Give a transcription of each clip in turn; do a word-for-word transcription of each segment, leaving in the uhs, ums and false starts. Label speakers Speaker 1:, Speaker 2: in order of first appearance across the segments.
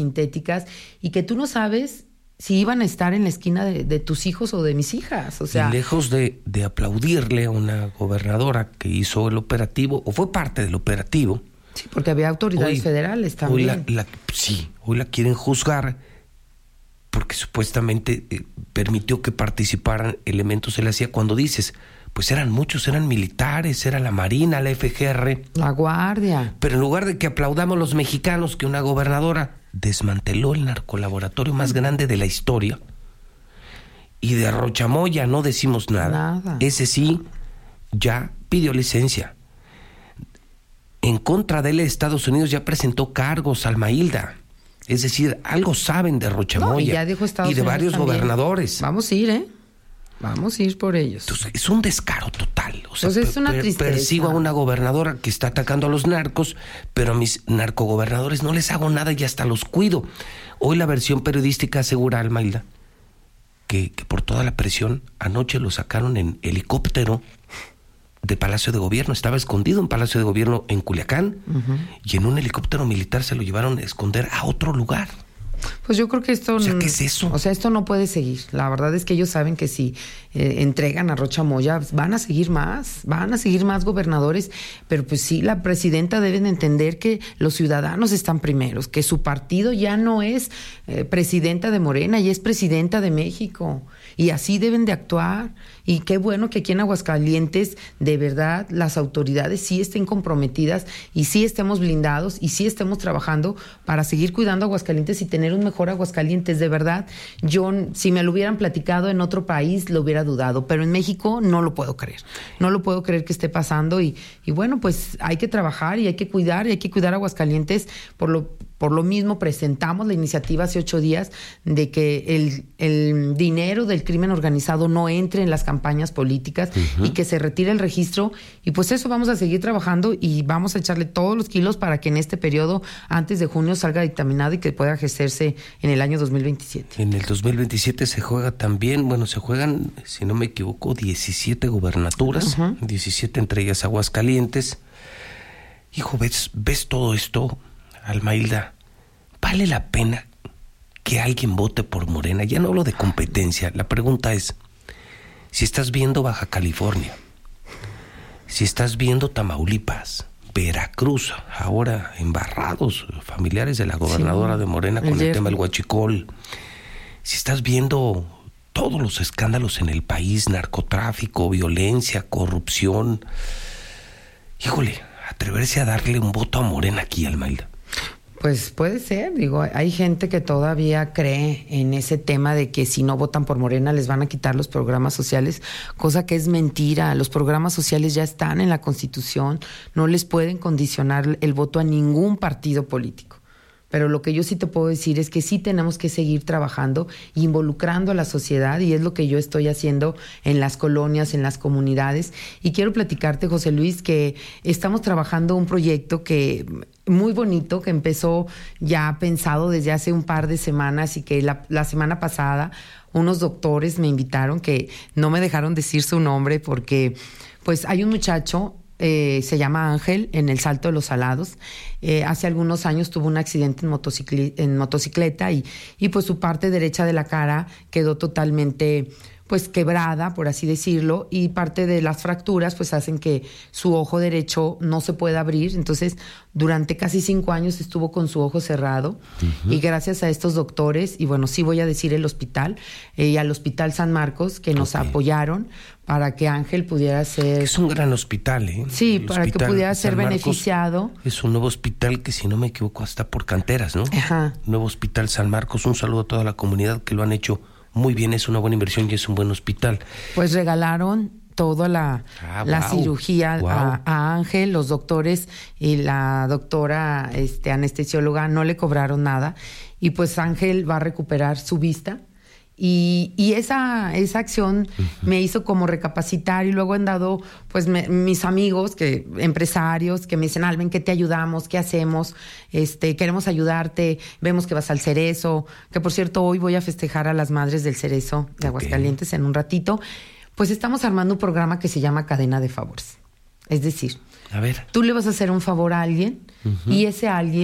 Speaker 1: sintéticas y que tú no sabes si iban a estar en la esquina de, de tus hijos o de mis hijas. O sea,
Speaker 2: y lejos de, de aplaudirle a una gobernadora que hizo el operativo, o fue parte del operativo.
Speaker 1: Sí, porque había autoridades hoy, federales también.
Speaker 2: Hoy la, la, sí, hoy la quieren juzgar porque supuestamente eh, permitió que participaran elementos de la C I A, cuando dices, pues eran muchos, eran militares, era la Marina, la F G R.
Speaker 1: La Guardia.
Speaker 2: Pero en lugar de que aplaudamos los mexicanos que una gobernadora desmanteló el narcolaboratorio más grande de la historia, y de Rochamoya no decimos nada.
Speaker 1: Nada.
Speaker 2: Ese sí ya pidió licencia. En contra de él, Estados Unidos ya presentó cargos, Alma Hilda. Es decir, algo saben de Rochamoya.
Speaker 1: No, y ya dijo Estados
Speaker 2: y de
Speaker 1: Unidos
Speaker 2: varios
Speaker 1: también.
Speaker 2: Gobernadores.
Speaker 1: Vamos a ir, ¿eh? Vamos a ir por ellos.
Speaker 2: Entonces, es un descaro total. O sea,
Speaker 1: pues es una
Speaker 2: per-
Speaker 1: tristeza.
Speaker 2: Persigo a una gobernadora que está atacando a los narcos, pero a mis narcogobernadores no les hago nada y hasta los cuido. Hoy la versión periodística asegura, Alma Hilda, que, que por toda la presión, anoche lo sacaron en helicóptero de Palacio de Gobierno. Estaba escondido en Palacio de Gobierno en Culiacán, uh-huh. y en un helicóptero militar se lo llevaron a esconder a otro lugar.
Speaker 1: Pues yo creo que esto...
Speaker 2: O sea, ¿qué es eso?
Speaker 1: O sea, esto no puede seguir. La verdad es que ellos saben que si eh, entregan a Rochamoya, van a seguir más, van a seguir más gobernadores, pero pues sí, la presidenta debe de entender que los ciudadanos están primeros, que su partido ya no es eh, presidenta de Morena, ya es presidenta de México, y así deben de actuar. Y qué bueno que aquí en Aguascalientes, de verdad, las autoridades sí estén comprometidas y sí estemos blindados y sí estemos trabajando para seguir cuidando a Aguascalientes y tener un mejor Aguascalientes. De verdad, yo, si me lo hubieran platicado en otro país, lo hubiera dudado, pero en México no lo puedo creer. No lo puedo creer que esté pasando y, y bueno, pues hay que trabajar y hay que cuidar y hay que cuidar a Aguascalientes. Por lo Por lo mismo presentamos la iniciativa hace ocho días de que el, el dinero del crimen organizado no entre en las campañas políticas, uh-huh. y que se retire el registro. Y pues eso vamos a seguir trabajando y vamos a echarle todos los kilos para que en este periodo, antes de junio, salga dictaminado y que pueda ejercerse en el año dos mil veintisiete.
Speaker 2: En el dos mil veintisiete se juega también, bueno, se juegan, si no me equivoco, diecisiete gubernaturas, uh-huh. diecisiete entre ellas Aguascalientes. Hijo, ¿ves, ves todo esto, Alma Hilda? ¿Vale la pena que alguien vote por Morena? Ya no hablo de competencia. La pregunta es, si estás viendo Baja California, si estás viendo Tamaulipas, Veracruz, ahora embarrados familiares de la gobernadora sí, de Morena con el tema del huachicol, si estás viendo todos los escándalos en el país, narcotráfico, violencia, corrupción, híjole, atreverse a darle un voto a Morena aquí, Alma Hilda.
Speaker 1: Pues puede ser, digo, hay gente que todavía cree en ese tema de que si no votan por Morena les van a quitar los programas sociales, cosa que es mentira. Los programas sociales ya están en la Constitución, no les pueden condicionar el voto a ningún partido político. Pero lo que yo sí te puedo decir es que sí tenemos que seguir trabajando, involucrando a la sociedad, y es lo que yo estoy haciendo en las colonias, en las comunidades. Y quiero platicarte, José Luis, que estamos trabajando un proyecto que muy bonito, que empezó ya pensado desde hace un par de semanas y que la, la semana pasada unos doctores me invitaron, que no me dejaron decir su nombre porque pues hay un muchacho... Eh, se llama Ángel, en el Salto de los Salados. Eh, hace algunos años tuvo un accidente en, motocicl- en motocicleta y, y pues su parte derecha de la cara quedó totalmente pues quebrada, por así decirlo, y parte de las fracturas pues hacen que su ojo derecho no se pueda abrir. Entonces durante casi cinco años estuvo con su ojo cerrado, uh-huh. y gracias a estos doctores, y bueno, sí voy a decir el hospital, eh, y al Hospital San Marcos, que nos okay. apoyaron para que Ángel pudiera ser...
Speaker 2: Es un gran hospital, ¿eh?
Speaker 1: Sí,
Speaker 2: el
Speaker 1: para que pudiera ser
Speaker 2: San
Speaker 1: beneficiado.
Speaker 2: Marcos es un nuevo hospital que, si no me equivoco, está por canteras, ¿no?
Speaker 1: Ajá.
Speaker 2: Nuevo Hospital San Marcos. Un saludo a toda la comunidad que lo han hecho muy bien. Es una buena inversión y es un buen hospital.
Speaker 1: Pues regalaron toda la,
Speaker 2: ah,
Speaker 1: la
Speaker 2: wow,
Speaker 1: cirugía
Speaker 2: wow.
Speaker 1: A, a Ángel. Los doctores y la doctora este, anestesióloga no le cobraron nada. Y pues Ángel va a recuperar su vista. Y, y esa, esa acción uh-huh. me hizo como recapacitar, y luego han dado pues me, mis amigos, que empresarios, que me dicen, Alben, ¿qué te ayudamos? ¿Qué hacemos? Este, queremos ayudarte, vemos que vas al Cerezo, que por cierto hoy voy a festejar a las madres del Cerezo de Aguascalientes okay. en un ratito. Pues estamos armando un programa que se llama Cadena de Favores. Es decir,
Speaker 2: a ver.
Speaker 1: Tú le vas a hacer un favor a alguien uh-huh. y ese alguien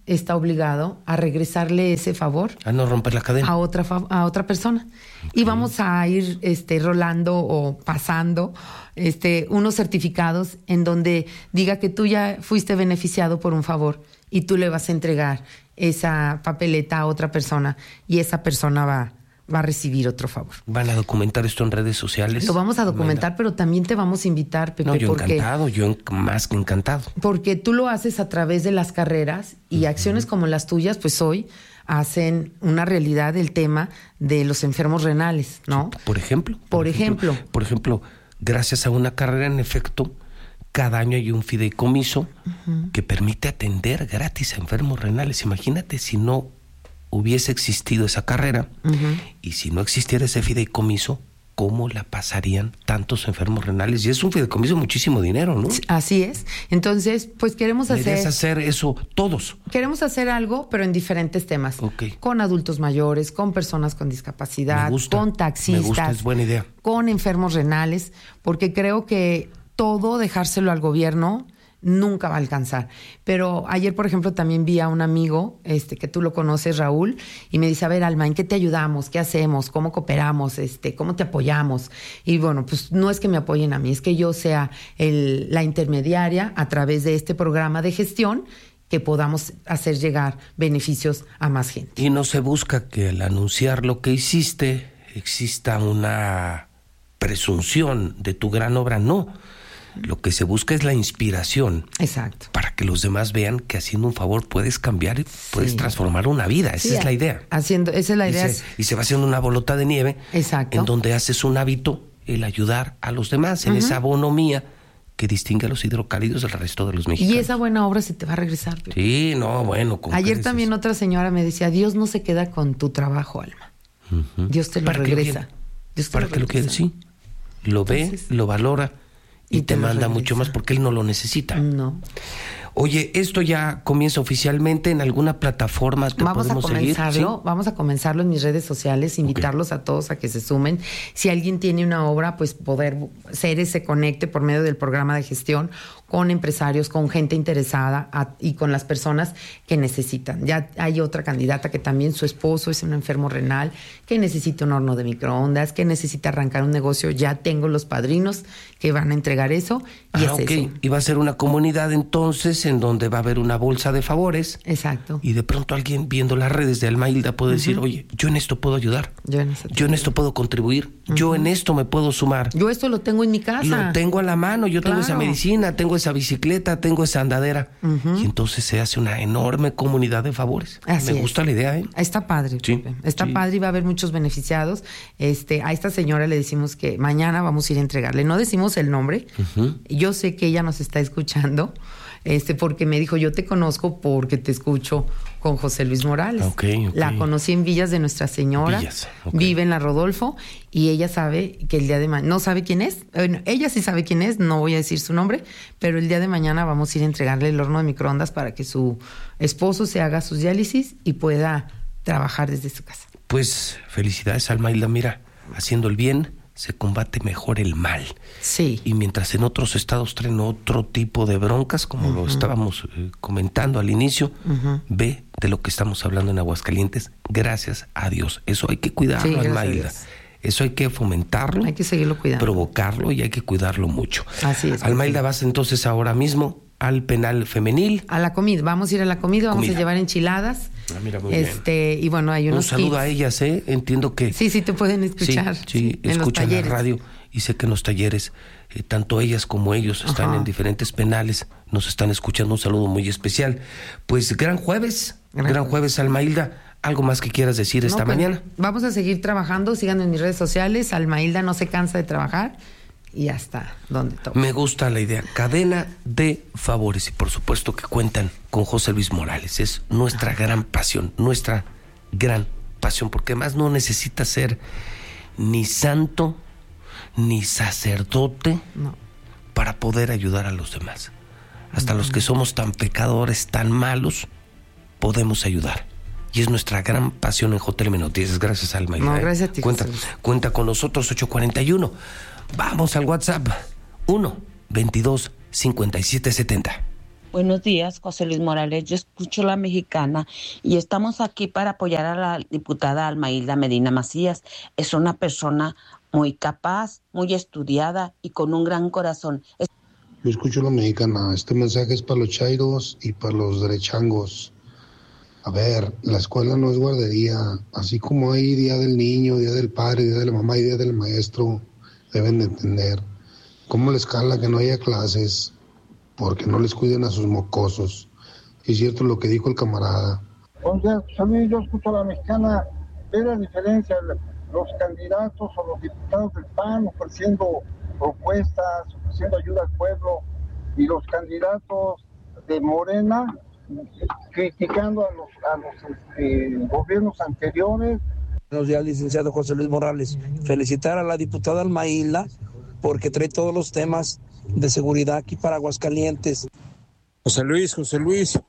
Speaker 1: está obligado a regresarle ese favor.
Speaker 2: A no romper la cadena.
Speaker 1: A otra, a otra persona. Okay. Y vamos a ir este, rolando o pasando este, unos certificados en donde diga que tú ya fuiste beneficiado por un favor y tú le vas a entregar esa papeleta a otra persona y esa persona va, va a recibir otro favor.
Speaker 2: ¿Van a documentar esto en redes sociales?
Speaker 1: Lo vamos a documentar, pero también te vamos a invitar, Pepe.
Speaker 2: No, yo
Speaker 1: porque,
Speaker 2: encantado, yo más que encantado.
Speaker 1: Porque tú lo haces a través de las carreras y uh-huh. acciones como las tuyas, pues hoy hacen una realidad el tema de los enfermos renales, ¿no?
Speaker 2: Sí, por ejemplo.
Speaker 1: Por, por ejemplo,
Speaker 2: ejemplo. Por ejemplo, gracias a una carrera, en efecto, cada año hay un fideicomiso uh-huh. que permite atender gratis a enfermos renales. Imagínate si no hubiese existido esa carrera uh-huh. y si no existiera ese fideicomiso, ¿cómo la pasarían tantos enfermos renales? Y es un fideicomiso de muchísimo dinero, ¿no?
Speaker 1: Así es. Entonces, pues queremos hacer...
Speaker 2: Queremos hacer eso todos.
Speaker 1: Queremos hacer algo, pero en diferentes temas.
Speaker 2: Okay.
Speaker 1: Con adultos mayores, con personas con discapacidad,
Speaker 2: me gusta,
Speaker 1: con taxistas.
Speaker 2: Me gusta, es buena idea.
Speaker 1: Con enfermos renales, porque creo que todo dejárselo al gobierno nunca va a alcanzar. Pero ayer, por ejemplo, también vi a un amigo, este, que tú lo conoces, Raúl, y me dice, a ver, Alma, ¿en qué te ayudamos? ¿Qué hacemos? ¿Cómo cooperamos? Este, ¿cómo te apoyamos? Y bueno, pues no es que me apoyen a mí, es que yo sea el, la intermediaria a través de este programa de gestión que podamos hacer llegar beneficios a más gente.
Speaker 2: Y no se busca que al anunciar lo que hiciste exista una presunción de tu gran obra, no. Lo que se busca es la inspiración.
Speaker 1: Exacto.
Speaker 2: Para que los demás vean que haciendo un favor puedes cambiar y puedes sí. transformar una vida. Esa sí, es la idea.
Speaker 1: Haciendo, esa es la idea.
Speaker 2: Y se, y se va haciendo una bolota de nieve.
Speaker 1: Exacto.
Speaker 2: En donde haces un hábito el ayudar a los demás, en uh-huh. esa bonomía que distingue a los hidrocálidos del resto de los mexicanos.
Speaker 1: Y esa buena obra se te va a regresar. Pero...
Speaker 2: Sí, no, bueno.
Speaker 1: Ayer también otra señora me decía, Dios no se queda con tu trabajo, Alma. Uh-huh. Dios te lo
Speaker 2: ¿Para
Speaker 1: regresa.
Speaker 2: Dios te ¿Para lo que regresa. Lo quiere? Sí. Lo Entonces, ve, lo valora. Y, y te, te manda mucho más porque él no lo necesita.
Speaker 1: No.
Speaker 2: Oye, esto ya comienza oficialmente en alguna plataforma. ¿Te
Speaker 1: vamos
Speaker 2: podemos
Speaker 1: a comenzarlo,
Speaker 2: seguir? ¿Sí?
Speaker 1: Vamos a comenzarlo en mis redes sociales, invitarlos okay. a todos a que se sumen. Si alguien tiene una obra, pues poder ser ese conecte por medio del programa de gestión con empresarios, con gente interesada a, y con las personas que necesitan. Ya hay otra candidata que también su esposo es un enfermo renal, que necesita un horno de microondas, que necesita arrancar un negocio. Ya tengo los padrinos que van a entregar eso y
Speaker 2: ah,
Speaker 1: es
Speaker 2: okay.
Speaker 1: eso.
Speaker 2: Y va a ser una comunidad entonces en donde va a haber una bolsa de favores.
Speaker 1: Exacto.
Speaker 2: Y de pronto alguien viendo las redes de Alma Hilda puede uh-huh. decir, oye, yo en esto puedo ayudar. Yo en, yo en esto puedo contribuir. Uh-huh. Yo en esto me puedo sumar.
Speaker 1: Yo esto lo tengo en mi casa.
Speaker 2: Lo tengo a la mano. Yo claro. tengo esa medicina, tengo esa bicicleta, tengo esa andadera. Uh-huh. Y entonces se hace una enorme comunidad de favores.
Speaker 1: Así
Speaker 2: me
Speaker 1: es.
Speaker 2: gusta la idea, ¿eh?
Speaker 1: Está padre.
Speaker 2: Sí.
Speaker 1: Está sí. padre y va a haber muchos beneficiados. Este, a esta señora le decimos que mañana vamos a ir a entregarle. No decimos el nombre. Uh-huh. Yo sé que ella nos está escuchando. Este, porque me dijo, yo te conozco porque te escucho con José Luis Morales.
Speaker 2: Okay, okay.
Speaker 1: La conocí en Villas de Nuestra Señora.
Speaker 2: Villas, okay.
Speaker 1: Vive en la Rodolfo y ella sabe que el día de mañana, no sabe quién es, bueno, ella sí sabe quién es, no voy a decir su nombre, pero el día de mañana vamos a ir a entregarle el horno de microondas para que su esposo se haga sus diálisis y pueda trabajar desde su casa.
Speaker 2: Pues felicidades, Alma Hilda, mira, haciendo el bien se combate mejor el mal.
Speaker 1: Sí.
Speaker 2: Y mientras en otros estados traen otro tipo de broncas, como uh-huh. lo estábamos eh, comentando al inicio, uh-huh. ve de lo que estamos hablando en Aguascalientes, gracias a Dios. Eso hay que cuidarlo, sí, Alma Hilda. Eso hay que fomentarlo.
Speaker 1: Hay que seguirlo cuidando.
Speaker 2: Provocarlo y hay que cuidarlo mucho.
Speaker 1: Así es.
Speaker 2: Alma Hilda, vas entonces ahora mismo al penal femenil.
Speaker 1: A la comida, vamos a ir a la comida, vamos
Speaker 2: comida.
Speaker 1: a llevar enchiladas.
Speaker 2: Ah, mira, muy
Speaker 1: este,
Speaker 2: bien.
Speaker 1: Y bueno, hay unos
Speaker 2: Un saludo
Speaker 1: kits.
Speaker 2: a ellas, ¿eh? Entiendo que...
Speaker 1: Sí, sí, te pueden escuchar.
Speaker 2: Sí, sí,
Speaker 1: en
Speaker 2: escuchan la radio y sé que en los talleres, eh, tanto ellas como ellos están Ajá. en diferentes penales, nos están escuchando. Un saludo muy especial. Pues gran jueves, gran, gran jueves, jueves, Alma Hilda. ¿Algo más que quieras decir esta no, pues, mañana?
Speaker 1: Vamos a seguir trabajando, síganme en mis redes sociales. Alma Hilda no se cansa de trabajar. Y hasta donde toca.
Speaker 2: Me gusta la idea. Cadena de favores. Y por supuesto que cuentan con José Luis Morales. Es nuestra gran pasión, nuestra gran pasión. Porque además no necesita ser ni santo, ni sacerdote
Speaker 1: no.
Speaker 2: para poder ayudar a los demás. Hasta uh-huh. los que somos tan pecadores, tan malos, podemos ayudar. Y es nuestra gran pasión en J L M Noticias. Gracias, Alma Hilda.
Speaker 1: No, gracias a ti.
Speaker 2: Cuenta, cuenta con nosotros, ocho cuarenta y uno. Vamos al WhatsApp, uno, veintidós, cincuenta y siete, setenta.
Speaker 3: Buenos días, José Luis Morales. Yo escucho La Mexicana y estamos aquí para apoyar a la diputada Alma Hilda Medina Macías. Es una persona muy capaz, muy estudiada y con un gran corazón. Es...
Speaker 4: Yo escucho La Mexicana. Este mensaje es para los chairos y para los derechangos. A ver, la escuela no es guardería. Así como hay Día del Niño, Día del Padre, Día de la Mamá y Día del Maestro, deben de entender cómo les cala que no haya clases porque no les cuiden a sus mocosos. Y es cierto lo que dijo el camarada.
Speaker 5: Entonces, Luis, yo escucho a La Mexicana. Ve la diferencia, los candidatos o los diputados del P A N ofreciendo propuestas, ofreciendo ayuda al pueblo, y los candidatos de Morena criticando a los, a los este, gobiernos anteriores.
Speaker 6: Buenos días, licenciado José Luis Morales. Felicitar a la diputada Alma Hilda porque trae todos los temas de seguridad aquí para Aguascalientes.
Speaker 7: José Luis, José Luis,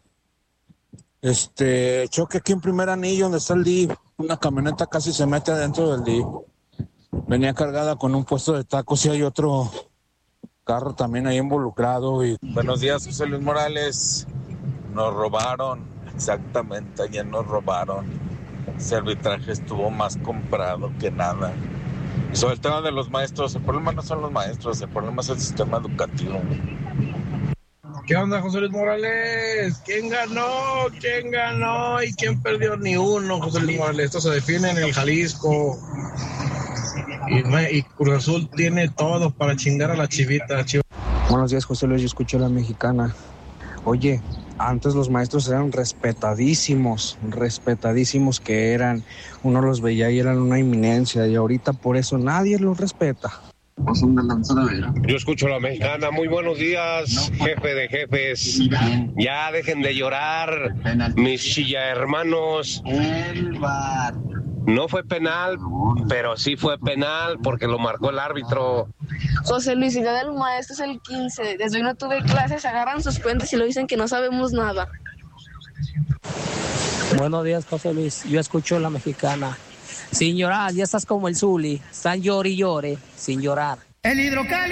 Speaker 7: este choque aquí en Primer Anillo donde está el D I F, una camioneta casi se mete adentro del D I F, venía cargada con un puesto de tacos y hay otro carro también ahí involucrado. Y...
Speaker 8: Buenos días, José Luis Morales, nos robaron, exactamente, ayer nos robaron, ese arbitraje estuvo más comprado que nada. Y sobre el tema de los maestros, el problema no son los maestros, el problema es el sistema educativo.
Speaker 9: ¿Qué onda, José Luis Morales? ¿Quién ganó? ¿Quién ganó? ¿Y quién perdió? Ni uno, José Luis Morales. Esto se define en el Jalisco. Y, y Cruz Azul tiene todo para chingar a la Chivita. Chiv...
Speaker 6: Buenos días, José Luis. Yo escucho La Mexicana. Oye, antes los maestros eran respetadísimos, respetadísimos que eran. Uno los veía y eran una eminencia. Y ahorita por eso nadie los respeta.
Speaker 10: Yo escucho La Mexicana. Muy buenos días, jefe de jefes. Ya dejen de llorar, mis chilla hermanos. No fue penal, pero sí fue penal porque lo marcó el árbitro.
Speaker 11: José Luis, el día del maestro es el quince. Desde hoy no tuve clases, agarran sus puentes y lo dicen que no sabemos nada.
Speaker 12: Buenos días, José Luis. Yo escucho La Mexicana. Sin llorar, ya estás como el Zuli. Están llore y llore, sin llorar.
Speaker 13: El hidrocal.